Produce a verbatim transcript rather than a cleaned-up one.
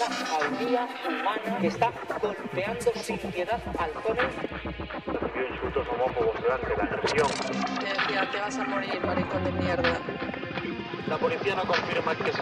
al día humana que está golpeando sin piedad al joven. Recibió insultos homófobos durante la agresión. Te decía, te vas a morir, maricón de mierda. La policía no confirma que se